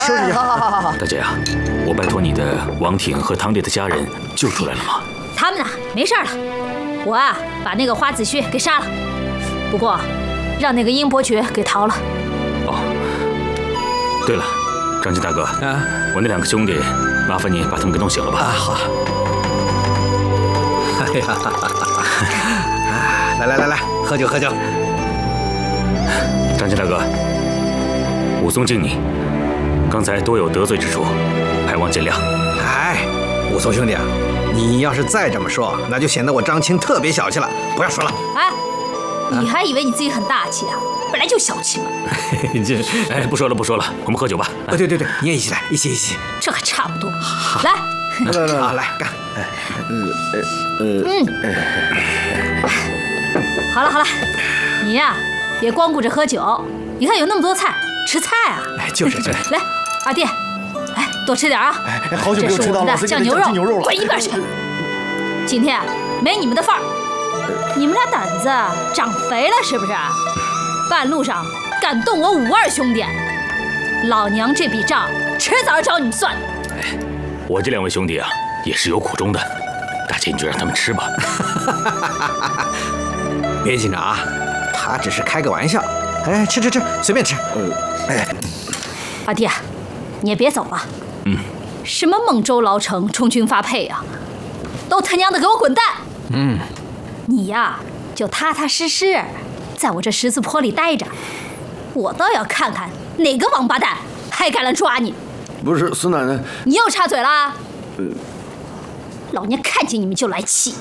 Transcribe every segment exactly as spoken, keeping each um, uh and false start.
收拾去。好好好好好。 大姐啊，我拜托你的王挺和唐烈的家人救出来了吗？ 他们呢，没事了。我啊，把那个花子虚给杀了，不过让那个殷伯爵给逃了。 哦，对了，张金大哥，啊，我那两个兄弟，麻烦你把他们给弄醒了吧。 啊，好。哎呀，来来来来，喝酒喝酒。 张金大哥，武松敬你，刚才多有得罪之处，还望见谅。 哎，武松兄弟啊，你要是再这么说，那就显得我张青特别小气了。不要说了。 哎，你还以为你自己很大气啊？本来就小气嘛。 这，哎，不说了不说了，我们喝酒吧。 啊，对对对，你也一起来，一起一起。 这还差不多。来， 来来来，来干。 嗯嗯。好了好了，你呀，别光顾着喝酒。你看有那么多菜，吃菜啊！ 哎，就是这。 来，二弟，哎，多吃点啊！ 哎，好久没有吃到老司机的酱牛肉了。 滚一边去！今天没你们的份儿。你们俩胆子长肥了是不是？半路上敢动我五二兄弟，老娘这笔账迟早要找你们算。 哎，我这两位兄弟啊，也是有苦衷的。大姐，你就让他们吃吧。 别紧张啊，他只是开个玩笑。哎，吃吃吃，随便吃。 呃，哎， 二弟啊，你也别走了。 嗯。 什么孟州牢城充军发配啊，都他娘的给我滚蛋！ 嗯。 你呀，就踏踏实实在我这十字坡里待着，我倒要看看哪个王八蛋还敢来抓你。 不是，孙奶奶， 你又插嘴了。 呃， 老娘看见你们就来气。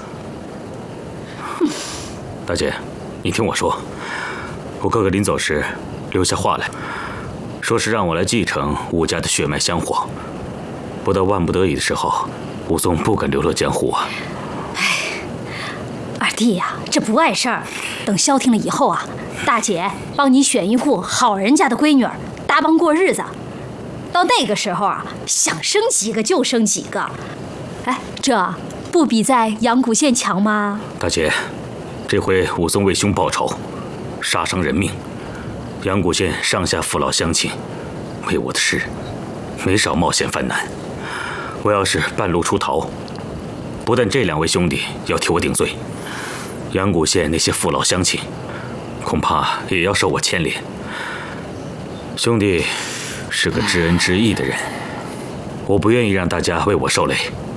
大姐，你听我说，我哥哥临走时留下话来，说是让我来继承武家的血脉香火。不到万不得已的时候，武松不敢流落江湖啊。 二弟呀、啊，这不碍事儿。等消停了以后啊，大姐帮你选一户好人家的闺女儿搭帮过日子。到那个时候啊，想生几个就生几个。哎，这不比在阳谷县强吗？ 大姐，这回武松为兄报仇，杀伤人命，阳谷县上下父老乡亲为我的事没少冒险犯难。我要是半路出逃，不但这两位兄弟要替我顶罪，阳谷县那些父老乡亲恐怕也要受我牵连。兄弟是个知恩知义的人，我不愿意让大家为我受累。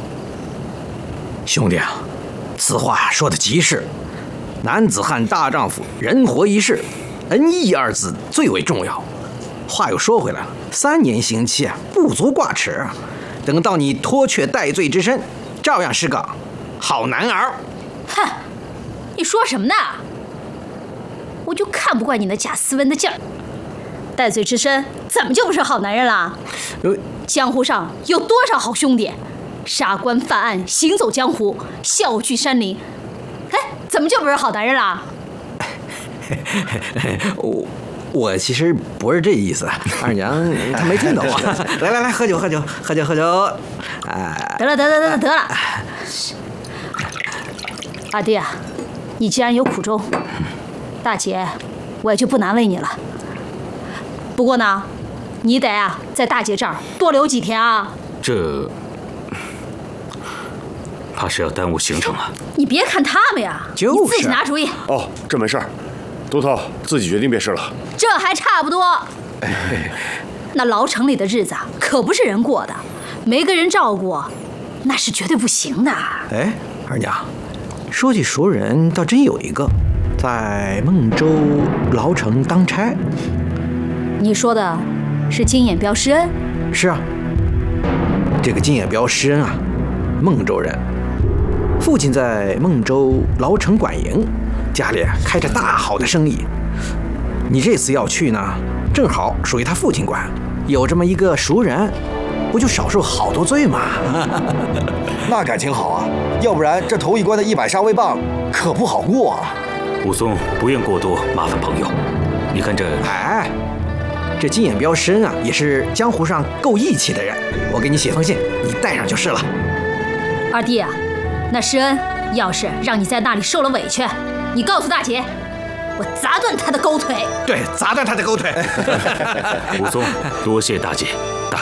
兄弟啊，此话说得极是。男子汉大丈夫，人活一世，恩义二字最为重要。话又说回来了，三年刑期啊，不足挂齿啊。等到你脱却戴罪之身，照样是个好男儿。 哼，你说什么呢？我就看不惯你那假斯文的劲儿。戴罪之身怎么就不是好男人了？ 呃， 江湖上有多少好兄弟，杀官犯案，行走江湖，笑聚山林。哎，怎么就不是好男人了？ 我我其实不是这意思，二娘她没听懂啊。来来来，喝酒喝酒喝酒喝酒。 哎，得了得了得了得了。二弟啊，你既然有苦衷，大姐我也就不难为你了。不过呢，你得啊在大姐这儿多留几天啊。 这怕是要耽误行程啊。 你别看他们呀， 就是你自己拿主意。 哦，这没事儿，都头自己决定便是了。 这还差不多。那牢城里的日子可不是人过的，没个人照顾，那是绝对不行的。 哎，二娘，说起熟人，倒真有一个，在孟州牢城当差。 你说的是金眼彪施恩？ 是啊，这个金眼彪施恩啊，孟州人，父亲在孟州牢城管营，家里开着大好的生意。你这次要去呢，正好属于他父亲管，有这么一个熟人，不就少受好多罪吗？ 那感情好啊，要不然这头一关的一百杀威棒可不好过啊。 武松不愿过多麻烦朋友，你看这…… 哎，这金眼彪施恩啊，也是江湖上够义气的人。我给你写封信，你带上就是了。 二弟啊，那施恩要是让你在那里受了委屈，你告诉大姐， 我砸断他的狗腿。 对，砸断他的狗腿。 武松，多谢大姐。